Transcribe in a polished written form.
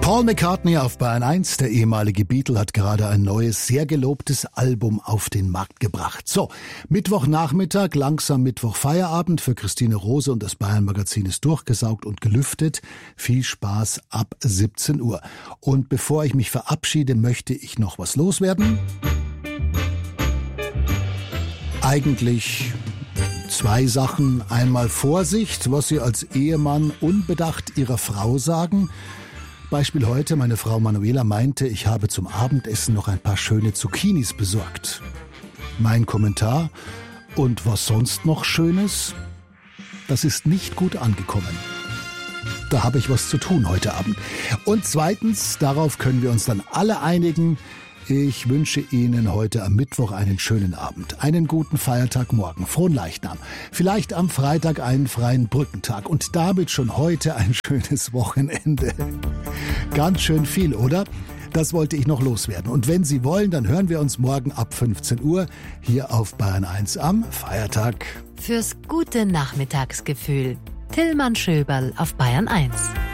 Paul McCartney auf Bayern 1, der ehemalige Beatle, hat gerade ein neues, sehr gelobtes Album auf den Markt gebracht. So, Mittwochnachmittag, langsam Mittwochfeierabend für Christine Rose und das Bayern-Magazin ist durchgesaugt und gelüftet. Viel Spaß ab 17 Uhr. Und bevor ich mich verabschiede, möchte ich noch was loswerden. Eigentlich 2 Sachen. Einmal Vorsicht, was Sie als Ehemann unbedacht Ihrer Frau sagen. Beispiel heute, meine Frau Manuela meinte, ich habe zum Abendessen noch ein paar schöne Zucchinis besorgt. Mein Kommentar: Und was sonst noch Schönes? Das ist nicht gut angekommen. Da habe ich was zu tun heute Abend. Und zweitens, darauf können wir uns dann alle einigen, ich wünsche Ihnen heute am Mittwoch einen schönen Abend, einen guten Feiertag morgen, frohen Leichnam, vielleicht am Freitag einen freien Brückentag und damit schon heute ein schönes Wochenende. Ganz schön viel, oder? Das wollte ich noch loswerden. Und wenn Sie wollen, dann hören wir uns morgen ab 15 Uhr hier auf Bayern 1 am Feiertag. Fürs gute Nachmittagsgefühl. Tillmann Schöberl auf Bayern 1.